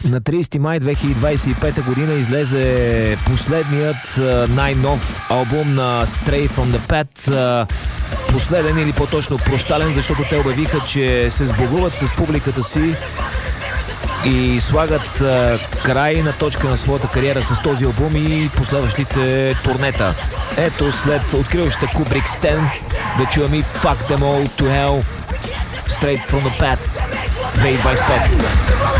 На 30 май 2025 година излезе последният най-нов албум на Stray from the Pad. Последен или по-точно прощален, защото те обявиха, че се сбогуват с публиката си и слагат край на точка на своята кариера с този албум и последващите турнета. Ето, след откриваща Kubrick Stan, да чуем и Fuck Them All to Hell, Straight from the Pad 2025.